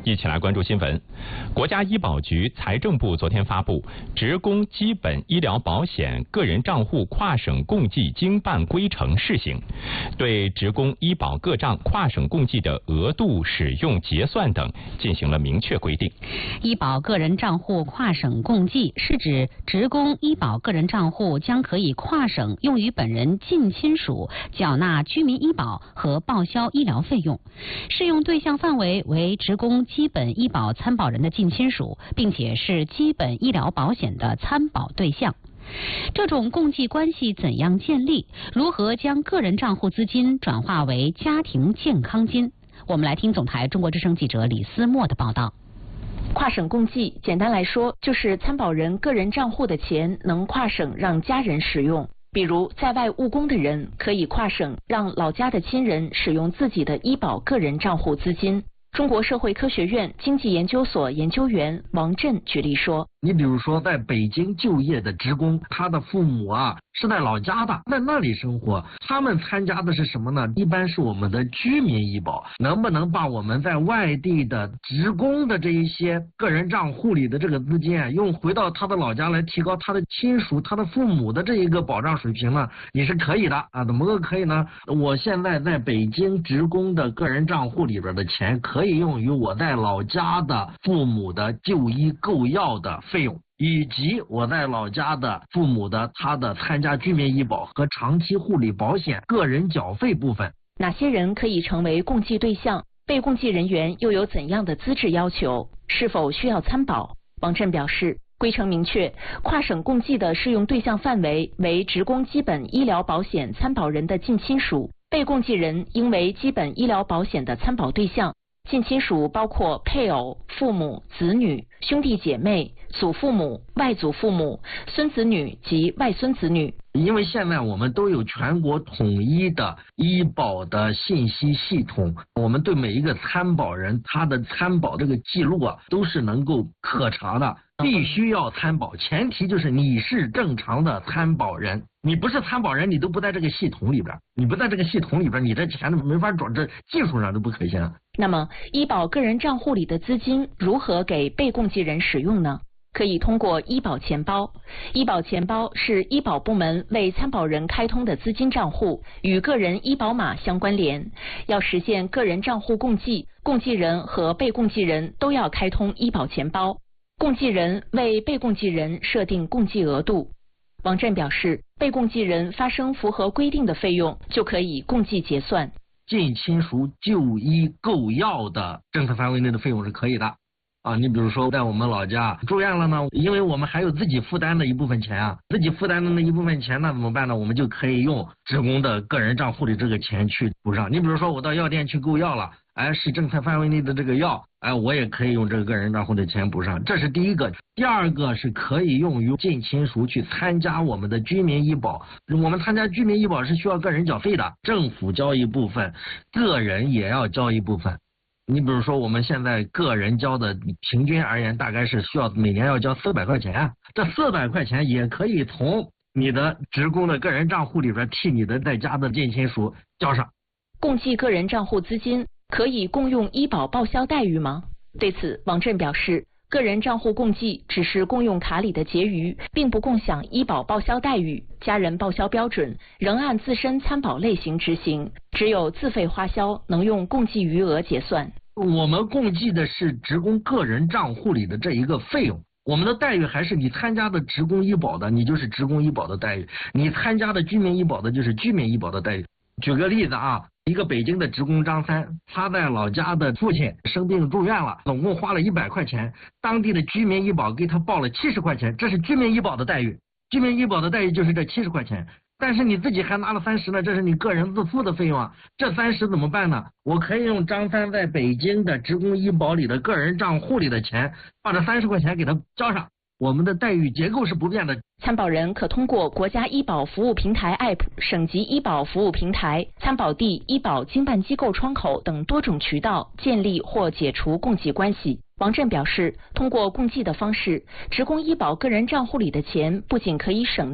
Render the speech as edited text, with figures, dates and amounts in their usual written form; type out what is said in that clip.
一起来关注新闻。国家医保局、财政部昨天发布《职工基本医疗保险个人账户跨省共计经办规程试行》，对职工医保个账跨省共计的额度、使用、结算等进行了明确规定。 医保个人账户跨省共计是指职工医保个人账户将可以跨省用于本人近亲属缴纳居民医保和报销医疗费用，适用对象范围为职工基本医保参保人的近亲属，并且是基本医疗保险的参保对象。这种共计关系怎样建立？如何将个人账户资金转化为家庭健康金？我们来听总台中国之声记者李思墨的报道。 跨省共计，简单来说就是参保人个人账户的钱能跨省让家人使用。比如在外务工的人可以跨省让老家的亲人使用自己的医保个人账户资金。中国社会科学院经济研究所研究员王震举例说， 你比如说在北京就业的职工，他的父母是在老家的，在那里生活，他们参加的是什么呢？一般是我们的居民医保，能不能把我们在外地的职工的这一些个人账户里的这个资金用回到他的老家来提高他的亲属、他的父母的这一个保障水平呢？你是可以的怎么个可以呢？我现在在北京职工的个人账户里边的钱可以用于我在老家的父母的就医购药的费用，以及我在老家的父母的他的参加居民医保和长期护理保险个人缴费部分。 哪些人可以成为共计对象？被共计人员又有怎样的资质要求？是否需要参保？王震表示，规程明确，跨省共计的适用对象范围为职工基本医疗保险参保人的近亲属，被共计人应为基本医疗保险的参保对象。近亲属包括配偶、父母、子女、兄弟姐妹、祖父母、外祖父母、孙子女及外孙子女。 因为现在我们都有全国统一的医保的信息系统，我们对每一个参保人他的参保这个记录都是能够可查的，必须要参保，前提就是你是正常的参保人，你不是参保人，你都不在这个系统里边，你不在这个系统里边，你这钱没法转，这技术上都不可行。 那么医保个人账户里的资金如何给被共计人使用呢？可以通过医保钱包。医保钱包是医保部门为参保人开通的资金账户，与个人医保码相关联。要实现个人账户共计，共计人和被共计人都要开通医保钱包。共计人为被共计人设定共计额度。王震表示，被共计人发生符合规定的费用，就可以共计结算。 近亲属就医购药的政策范围内的费用是可以的你比如说在我们老家住院了呢，因为我们还有自己负担的一部分钱自己负担的那一部分钱呢怎么办呢？我们就可以用职工的个人账户里这个钱去补上。你比如说我到药店去购药了，是政策范围内的这个药，我也可以用这个个人账户的钱补上，这是第一个。第二个是可以用于近亲属去参加我们的居民医保，我们参加居民医保是需要个人缴费的，政府交一部分，个人也要交一部分。你比如说我们现在个人交的平均而言大概是需要每年要交400块钱，这400块钱也可以从你的职工的个人账户里边替你的在家的近亲属交上。 共计个人账户资金可以共用医保报销待遇吗？对此，王震表示，个人账户共计只是共用卡里的结余，并不共享医保报销待遇，家人报销标准仍按自身参保类型执行，只有自费花销能用共计余额结算。 我们共计的是职工个人账户里的这一个费用，我们的待遇还是你参加的职工医保的，你就是职工医保的待遇；你参加的居民医保的，就是居民医保的待遇。举个例子一个北京的职工张三，他在老家的父亲生病住院了，总共花了100块钱，当地的居民医保给他报了70块钱，这是居民医保的待遇。居民医保的待遇就是这70块钱，但是你自己还拿了30呢，这是你个人自付的费用这30怎么办呢？我可以用张三在北京的职工医保里的个人账户里的钱，把这30块钱给他交上。我们的待遇结构是不变的。 参保人可通过国家医保服务平台 App、省级医保服务平台、参保地医保经办机构窗口等多种渠道建立或解除共计关系。王震表示，通过共计的方式，职工医保个人账户里的钱不仅可以省